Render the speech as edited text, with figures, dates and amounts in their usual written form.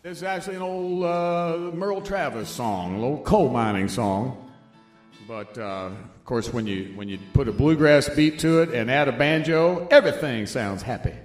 This is actually an old Merle Travis song, an old coal mining song. But, of course, when you put a bluegrass beat to it and add a banjo, everything sounds happy.